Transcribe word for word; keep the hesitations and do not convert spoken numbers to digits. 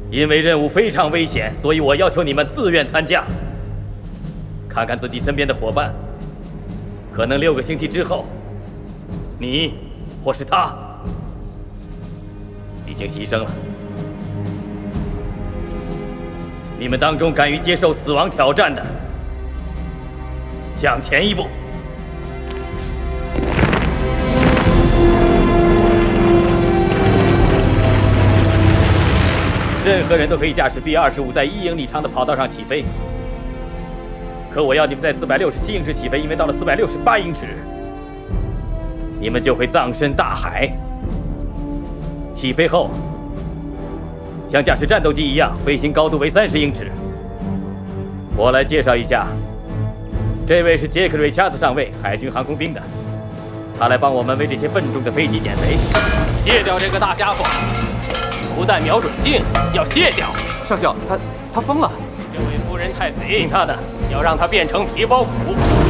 因为任务非常危险，所以我要求你们自愿参加。看看自己身边的伙伴，可能六个星期之后，你或是他已经牺牲了。你们当中敢于接受死亡挑战的，向前一步。 任何人都可以驾驶 B 二十五在一英里长的跑道上起飞，可我要你们在四百六十七英尺起飞，因为到了四百六十八英尺，你们就会葬身大海。起飞后，像驾驶战斗机一样，飞行高度为三十英尺。我来介绍一下，这位是杰克·瑞恰兹上尉，海军航空兵的，他来帮我们为这些笨重的飞机减肥。 卸掉这个大家伙！ 不带瞄准镜，要卸掉。 上校，他他疯了。 这位夫人太肥， 听他的， 要让他变成皮包骨。